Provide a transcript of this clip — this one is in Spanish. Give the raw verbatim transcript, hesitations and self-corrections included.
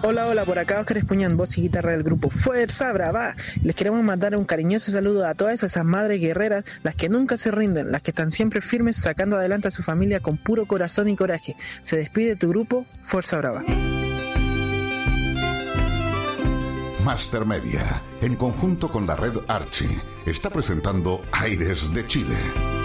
Hola, hola, por acá Oscar Espuñán, voz y guitarra del grupo Fuerza Brava. Les queremos mandar un cariñoso saludo a todas esas madres guerreras, las que nunca se rinden, las que están siempre firmes sacando adelante a su familia con puro corazón y coraje. Se despide tu grupo Fuerza Brava. Master Media, en conjunto con la red Archie, está presentando Aires de Chile.